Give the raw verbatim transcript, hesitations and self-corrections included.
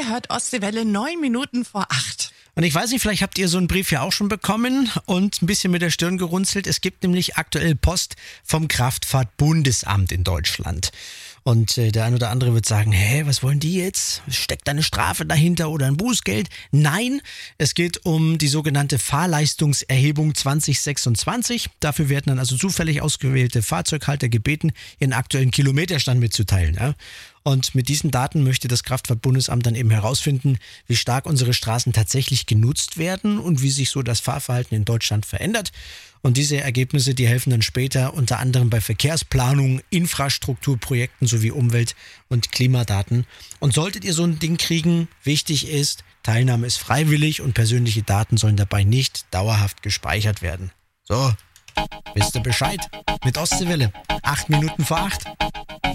Ihr hört Ostseewelle neun Minuten vor acht. Und ich weiß nicht, vielleicht habt ihr so einen Brief ja auch schon bekommen und ein bisschen mit der Stirn gerunzelt. Es gibt nämlich aktuell Post vom Kraftfahrtbundesamt in Deutschland. Und äh, der ein oder andere wird sagen, hä, was wollen die jetzt? Steckt da eine Strafe dahinter oder ein Bußgeld? Nein, es geht um die sogenannte Fahrleistungserhebung zwanzig sechsundzwanzig. Dafür werden dann also zufällig ausgewählte Fahrzeughalter gebeten, ihren aktuellen Kilometerstand mitzuteilen. Ja? Und mit diesen Daten möchte das Kraftfahrtbundesamt dann eben herausfinden, wie stark unsere Straßen tatsächlich genutzt werden und wie sich so das Fahrverhalten in Deutschland verändert. Und diese Ergebnisse, die helfen dann später unter anderem bei Verkehrsplanung, Infrastrukturprojekten sowie Umwelt- und Klimadaten. Und solltet ihr so ein Ding kriegen, wichtig ist, Teilnahme ist freiwillig und persönliche Daten sollen dabei nicht dauerhaft gespeichert werden. So, wisst ihr Bescheid? Mit Ostseewelle, acht Minuten vor acht.